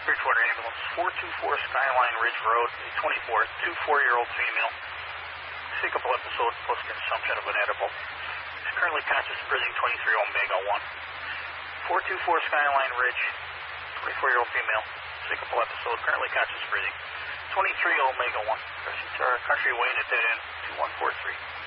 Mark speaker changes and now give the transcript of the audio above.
Speaker 1: Bridgewater Ambulance, 424 Skyline Ridge Road, 24-year-old female. Cyclical episode post-consumption of an edible. She's currently conscious, breathing, 23 omega 1. 424 Skyline Ridge, 24-year-old female. Cyclical episode, currently conscious, breathing, 23 omega 1. Proceed to our country, Wayne at dead end, 2143.